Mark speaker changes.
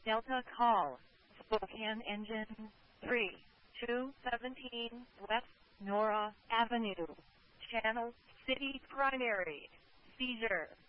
Speaker 1: Delta call, Spokane Engine 3217 West Nora Avenue, Channel City Primary, seizure.